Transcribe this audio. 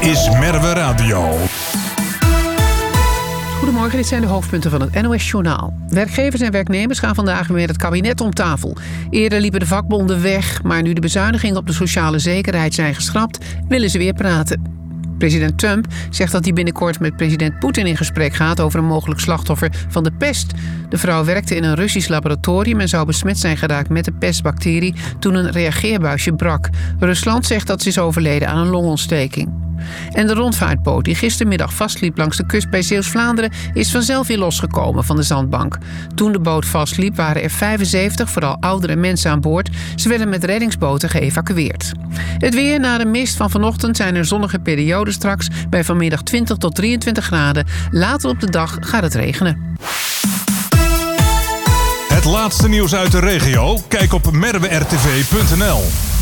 is Merwe Radio. Goedemorgen, dit zijn de hoofdpunten van het NOS-journaal. Werkgevers en werknemers gaan vandaag weer met het kabinet om tafel. Eerder liepen de vakbonden weg, maar nu de bezuinigingen op de sociale zekerheid zijn geschrapt, willen ze weer praten. President Trump zegt dat hij binnenkort met president Poetin in gesprek gaat over een mogelijk slachtoffer van de pest. De vrouw werkte in een Russisch laboratorium en zou besmet zijn geraakt met de pestbacterie toen een reageerbuisje brak. Rusland zegt dat ze is overleden aan een longontsteking. En de rondvaartboot die gistermiddag vastliep langs de kust bij Zeeuws-Vlaanderen is vanzelf weer losgekomen van de zandbank. Toen de boot vastliep waren er 75, vooral oudere mensen aan boord. Ze werden met reddingsboten geëvacueerd. Het weer na de mist van vanochtend zijn er zonnige perioden straks bij vanmiddag 20 tot 23 graden. Later op de dag gaat het regenen. Het laatste nieuws uit de regio? Kijk op merwertv.nl.